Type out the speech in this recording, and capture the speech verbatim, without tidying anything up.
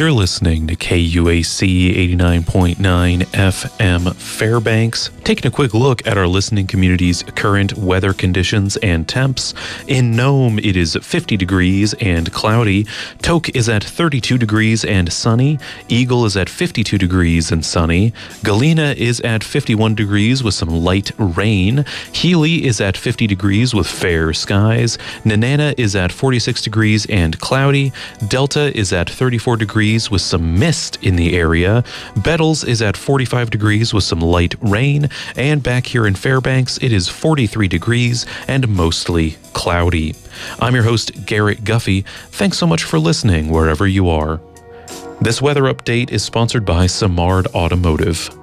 You're listening to K U A C eighty-nine point nine F M Fairbanks, taking a quick look at our listening community's current weather conditions and temps. In Nome, it is fifty degrees and cloudy. Tok is at thirty-two degrees and sunny. Eagle is at fifty-two degrees and sunny. Galena is at fifty-one degrees with some light rain. Healy is at fifty degrees with fair skies. Nenana is at forty-six degrees and cloudy. Delta is at thirty-four degrees with some mist in the area. Bettles is at forty-five degrees with some light rain. And back here in Fairbanks, it is forty-three degrees and mostly cloudy. I'm your host, Garrett Guffey. Thanks so much for listening wherever you are. This weather update is sponsored by Samard Automotive.